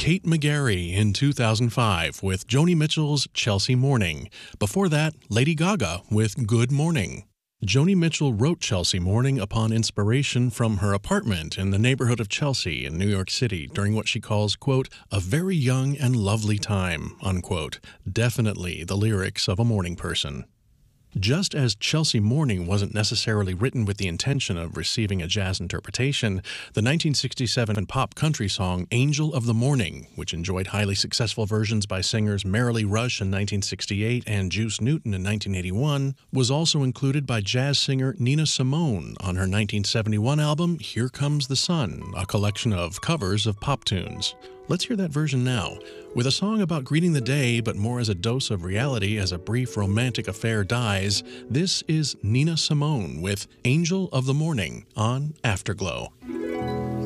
Kate McGarry in 2005 with Joni Mitchell's Chelsea Morning. Before that, Lady Gaga with Good Morning. Joni Mitchell wrote Chelsea Morning upon inspiration from her apartment in the neighborhood of Chelsea in New York City during what she calls, quote, a very young and lovely time, unquote. Definitely the lyrics of a morning person. Just as Chelsea Morning wasn't necessarily written with the intention of receiving a jazz interpretation, the 1967 pop country song Angel of the Morning, which enjoyed highly successful versions by singers Marilee Rush in 1968 and Juice Newton in 1981, was also included by jazz singer Nina Simone on her 1971 album Here Comes the Sun, a collection of covers of pop tunes. Let's hear that version now, with a song about greeting the day, but more as a dose of reality as a brief romantic affair dies. This is Nina Simone with Angel of the Morning on Afterglow.